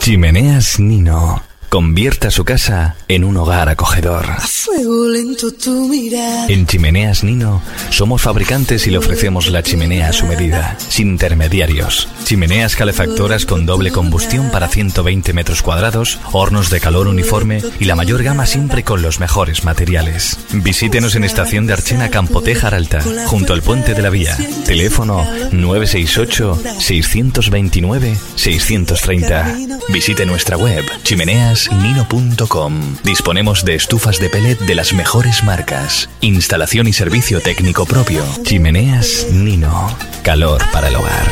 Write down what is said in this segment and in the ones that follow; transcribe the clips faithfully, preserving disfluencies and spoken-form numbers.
Chimeneas Nino. Convierta su casa en un hogar acogedor. A fuego lento tu mirar. En Chimeneas Nino somos fabricantes y le ofrecemos la chimenea a su medida, sin intermediarios. Chimeneas calefactoras con doble combustión para ciento veinte metros cuadrados, hornos de calor uniforme y la mayor gama siempre con los mejores materiales. Visítenos en Estación de Archena, Campotejar Alta, junto al Puente de la Vía. Teléfono nueve seis ocho, seis dos nueve, seis tres cero. Visite nuestra web chimeneas nino punto com. Disponemos de estufas de pellet de las mejores marcas. Instalación y servicio técnico propio. Chimeneas Nino. Calor para el hogar.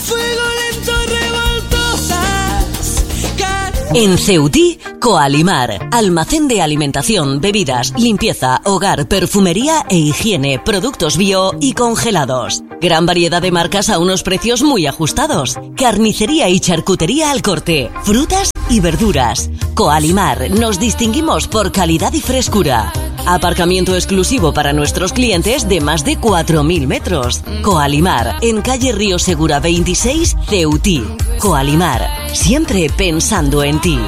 En Ceutí, Coalimar, almacén de alimentación, bebidas, limpieza, hogar, perfumería e higiene, productos bio y congelados. Gran variedad de marcas a unos precios muy ajustados. Carnicería y charcutería al corte, frutas y verduras. Coalimar, nos distinguimos por calidad y frescura. Aparcamiento exclusivo para nuestros clientes de más de cuatro mil metros. Coalimar, en calle Río Segura veintiséis, Ceutí. Coalimar, siempre pensando en ti.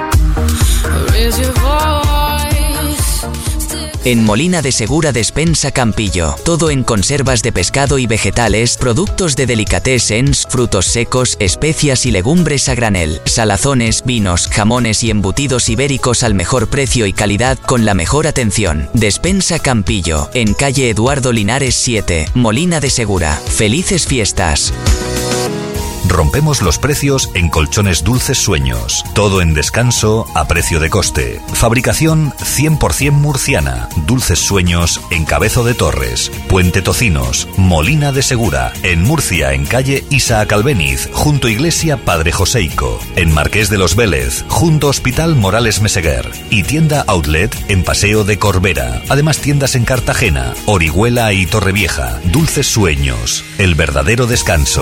En Molina de Segura Despensa Campillo, todo en conservas de pescado y vegetales, productos de delicatessens, frutos secos, especias y legumbres a granel, salazones, vinos, jamones y embutidos ibéricos al mejor precio y calidad con la mejor atención. Despensa Campillo, en calle Eduardo Linares siete, Molina de Segura. ¡Felices fiestas! Rompemos los precios en Colchones Dulces Sueños. Todo en descanso a precio de coste. Fabricación cien por ciento murciana. Dulces Sueños en Cabezo de Torres, Puente Tocinos, Molina de Segura. En Murcia, en calle Isaac Albéniz, junto Iglesia Padre Joseico. En Marqués de los Vélez, junto Hospital Morales Meseguer. Y tienda Outlet en Paseo de Corbera. Además tiendas en Cartagena, Orihuela y Torrevieja. Dulces Sueños, el verdadero descanso.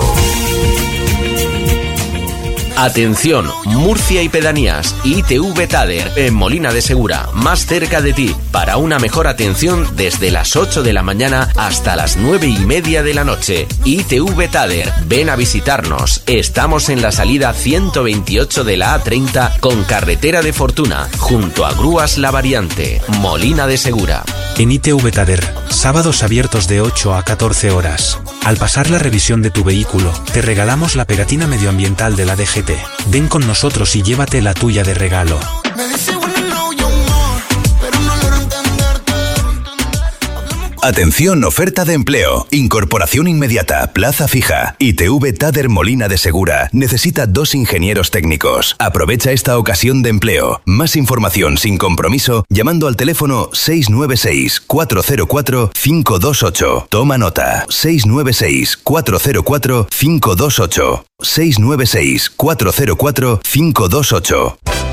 Atención, Murcia y pedanías, I T V Tader, en Molina de Segura, más cerca de ti, para una mejor atención desde las ocho de la mañana hasta las nueve y media de la noche. I T V Tader, ven a visitarnos. Estamos en la salida ciento veintiocho de la A treinta con carretera de Fortuna, junto a Grúas La Variante, Molina de Segura. En I T V Tader, sábados abiertos de ocho a catorce horas. Al pasar la revisión de tu vehículo, te regalamos la pegatina medioambiental de la D G T. Ven con nosotros y llévate la tuya de regalo. Atención, oferta de empleo. Incorporación inmediata, plaza fija. I T V Tader Molina de Segura necesita dos ingenieros técnicos. Aprovecha esta ocasión de empleo. Más información sin compromiso llamando al teléfono seis nueve seis, cuatro cero cuatro, cinco dos ocho. Toma nota. seis nueve seis, cuatro cero cuatro, cinco dos ocho. seis nueve seis, cuatro cero cuatro, cinco dos ocho.